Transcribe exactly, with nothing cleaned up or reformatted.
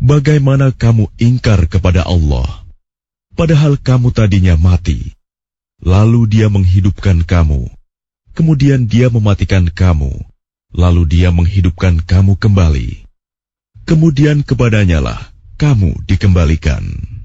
Bagaimana kamu ingkar kepada Allah, padahal kamu tadinya mati, lalu Dia menghidupkan kamu, kemudian Dia mematikan kamu, lalu Dia menghidupkan kamu kembali. Kemudian kepadanya lah kamu dikembalikan.